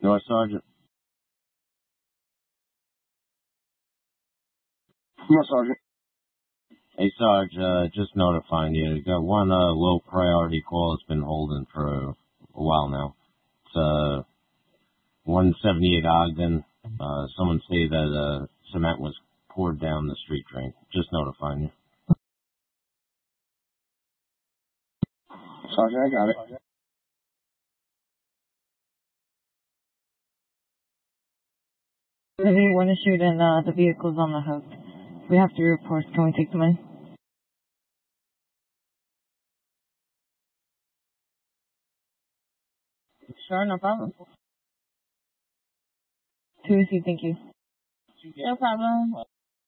North Sergeant. Yes, Sergeant. Hey, Sarge, just notifying you. Got one low priority call that's been holding for a while now. It's 178 Ogden. Someone say that cement was poured down the street drain. Just notifying you. Sergeant, I got it. One issued and the vehicle's on the hook. We have 3 reports. Can we take the money? Sure, no problem. 2 receive, thank you. No problem.